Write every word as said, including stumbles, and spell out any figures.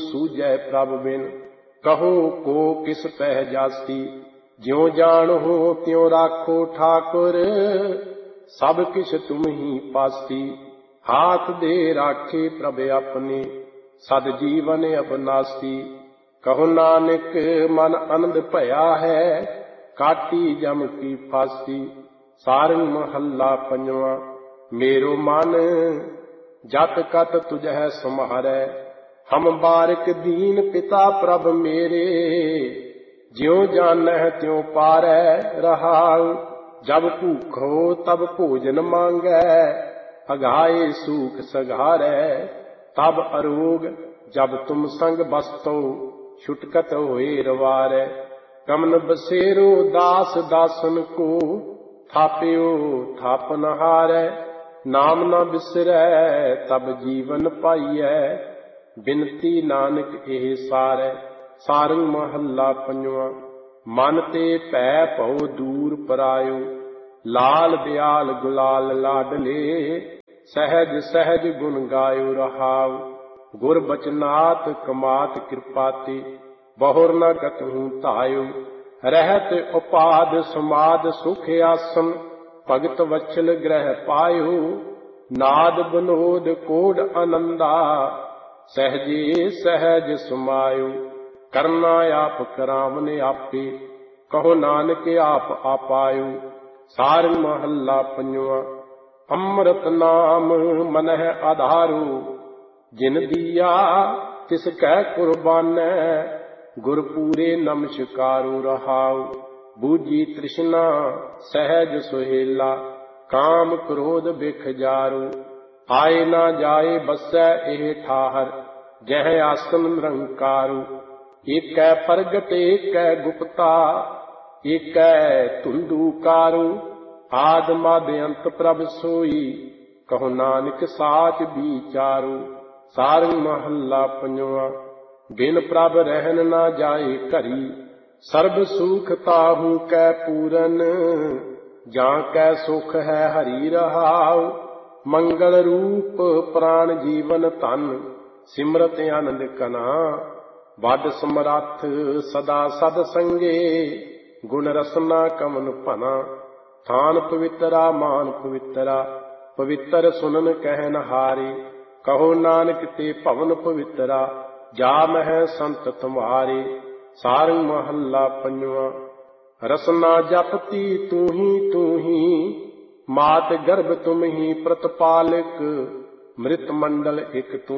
सूझै प्रभ बिन। कहो को किस पह जासी, ज्यों जान हो त्यों राखो ठाकुर। सब किछ तुम ही पासी, हाथ दे राखे प्रभ अपने। सद जीवन अबनासी, कहो नानक मन आनंद भया है। काटी जम की फांसी। सारंग महला पंजवा। मेरो मन जत कत तुझै समारै। हम बारिक दीन पिता प्रभ मेरे। ज्यों जानह त्यों पारै रहाउ। जब भूखो तब भोजन मांगै। अघाए सूख सघारै तब अरोग। जब तुम संग बसतो छुटकत होए रवारै। कमन बसेरो दास दासन को, थाप्यो थापन हारै। नाम न बिसरै तब जीवन पाइयै। बिनती नानक एह सारै। सारंग महला पंजवा। मन ते भै भਉ दूर परायो। लाल दयाल गुलाल लाडले। सहज सहज गुण गायो रहाउ। गुर बचनात कमात कृपाति, बहुर न कतहु धायो। रहत उपाद समाद सुख आसन, भगत वत्सल ग्रह पायो। नाद बनोद कोड आनंदा, सहजे सहज समायो। करना आप करावने आपे, कहो नानक आप आपायो। सारंग महला पंजवा। अमृत नाम मनह आधारो। जिन दिया तिस कै कुर्बानै। गुर पूरे नमस्कारो रहाउ। बूझी तृष्णा सहज सुहेला, काम क्रोध बिख जारो। आए ना जाए बसै एह ठाहर, जह आसन निरंकारो। एकै प्रगट एकै गुप्ता, एकै धुंधुकारो। आद मद अंत प्रभ सोई, कहो नानक साच विचारो। सारंग महला पंजवा। बिन प्रभ रहन ना जाए घरी। सर्ब सुख ताहू कै पूरन, जां कै सुख है हरि रहाउ। मंगल रूप प्राण जीवन धन, सिमरत आनंद कना। बड समरथ सदा सद संगे, गुण रसना कमन भना। थान पवित्रा मान पवित्रा, पवित्र सुनन कहन हारे। कहो नानक ते भवन पवित्रा, जा मह संत तुम्हारे। सारंग महला पंजवा। रसना जपती तू ही तू ही, मात गर्भ तुम ही प्रतिपालक। मृत मंडल एक तू